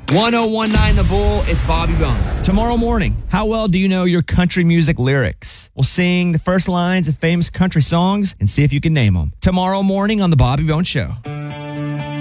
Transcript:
1019 The Bull, it's Bobby Bones. Tomorrow morning, how well do you know your country music lyrics? We'll sing the first lines of famous country songs and see if you can name them. Tomorrow morning on The Bobby Bones Show.